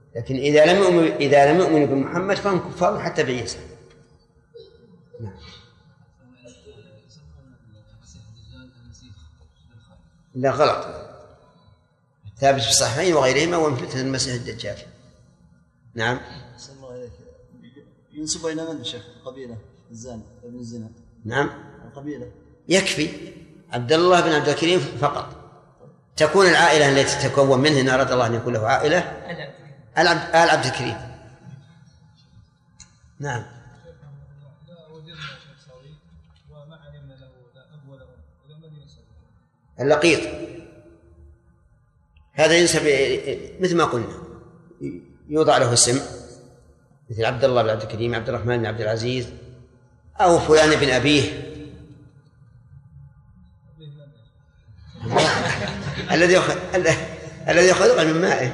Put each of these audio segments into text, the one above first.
لكن إذا لم يؤمنوا بمحمد فهم كفار حتى بعيسى. نعم. لا غلط، ثابت في الصحيحين وغيرهما ومن فتنة المسيح الدجال. نعم. ينسب إلى من شيخ القبيلة الزاني ابن الزنا؟ نعم القبيلة يكفي عبد الله بن عبد الكريم فقط، تكون العائلة التي تتكون منه إن أراد الله أن يكون له عائلة آل عبد الكريم. نعم. اللقيط هذا ينسب مثل ما قلنا، يوضع له اسم مثل عبد الله بن عبد الكريم، عبد الرحمن بن عبد العزيز، أو فلان بن أبيه الذي يخلق من مائه،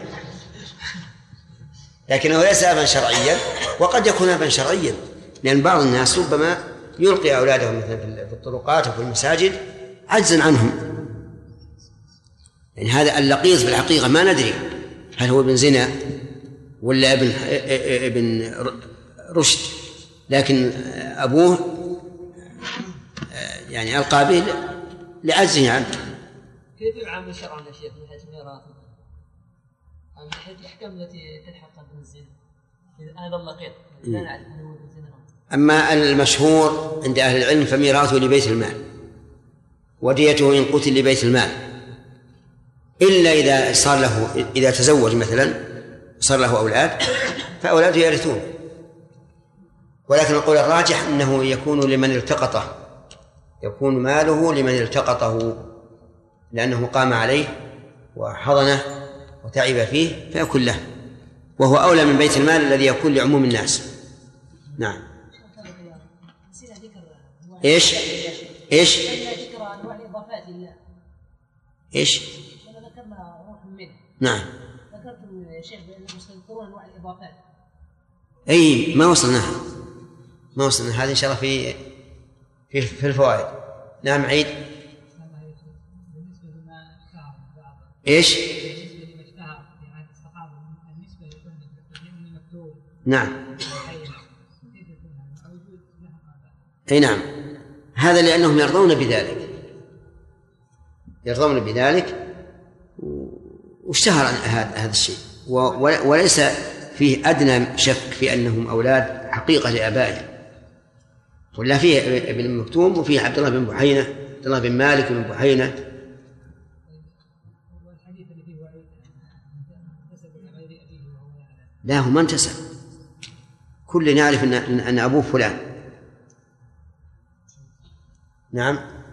لكنه ليس أبا شرعيا، وقد يكون أبا شرعيا، لأن بعض الناس ربما يلقي أولادهم مثلا في الطرقات وفي المساجد عجزا عنهم. يعني هذا اللقيط في الحقيقة ما ندري هل هو ابن زنا ولا ابن رشد، لكن أبوه يعني القابل لعجزه عنه. كيف يعامل شرعا يا شيخ من حيث ميراثه؟ من حيث الأحكام التي تلحق بن الزنا هذا اللقيط لا نعرف أنه ابن زنا. أما المشهور عند أهل العلم فميراثه لبيت المال، وديته إن قتل لبيت المال، إلا إذا صار له، إذا تزوج مثلا صار له أولاد فأولاده يرثون، ولكن القول الراجح أنه يكون لمن التقطه، يكون ماله لمن التقطه لأنه قام عليه وحضنه وتعب فيه فيكون له، وهو أولى من بيت المال الذي يكون لعموم الناس. نعم. إيش ذكر أنواع الإضافات لله. إيش؟ ذكرنا روح منه. نعم. ذكرت يا شيخ بأنهم يذكرون أنواع الإضافات. أي ما وصلنا هذا إن شاء الله في الفوائد. نعم عيد. إيش؟ نعم. أي نعم، هذا لأنهم يرضون بذلك واشتهر هذا الشيء، وليس فيه أدنى شك في أنهم أولاد حقيقة لآبائهم، ولا فيه ابن مكتوم وفيه عبد الله بن بحينة، عبد الله بن مالك بن بحينة. لا هو ما انتسب، كل نعرف أن أبوه فلان. نعم.